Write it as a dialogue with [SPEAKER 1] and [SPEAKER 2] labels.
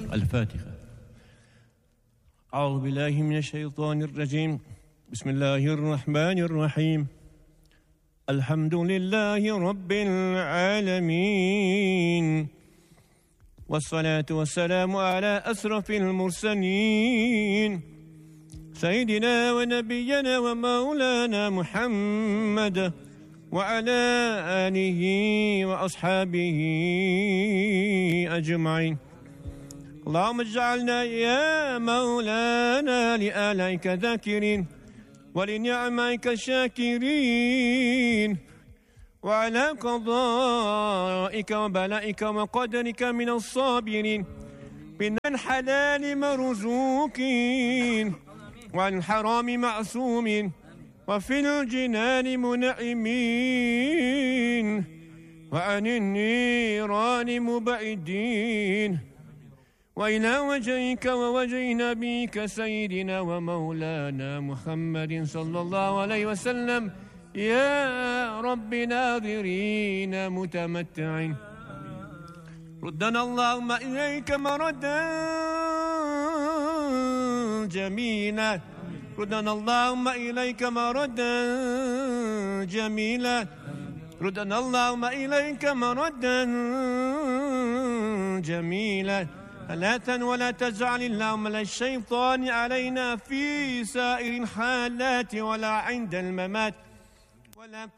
[SPEAKER 1] الفاتحة. أعوذ بالله من الشيطان الرجيم. بسم الله الرحمن الرحيم. الحمد لله رب العالمين، والصلاة والسلام على أشرف المرسلين، سيدنا ونبينا ومولانا محمد وعلى آله وأصحابه أجمعين. اللهم اجعلنا يا مولانا لآلائك ذاكرين، ولنعمائك شاكرين، وعلى قضائك وبلائك وقدرك من الصابرين، من الحلال مرزوقين، وعن الحرام معصومين، وفي الجنان منعمين، وعن النيران مبعدين، وإلى وجهك ووجه نبيك سيدنا ومولانا محمد صلى الله عليه وسلم يا رب ناظرين متمتعين. ردنا اللهم إليك مردا جميلا، ردنا اللهم إليك مردا جميلا، ردنا اللهم إليك مردا جميلا. ثلاثا ولا تجعل اللهم للشيطان علينا في سائر الحالات ولا عند الممات ولا